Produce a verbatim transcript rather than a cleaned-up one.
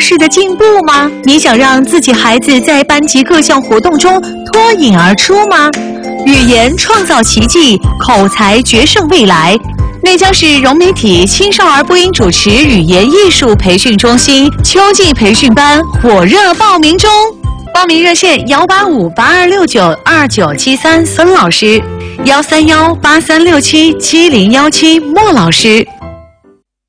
式的进步吗？你想让自己孩子在班级各项活动中脱颖而出吗？语言创造奇迹，口才决胜未来。内江市融媒体青少儿播音主持语言艺术培训中心秋季培训班火热报名中，报名热线幺八五八二六九二九七三孙老师，幺三幺八三六七七零幺七莫老师。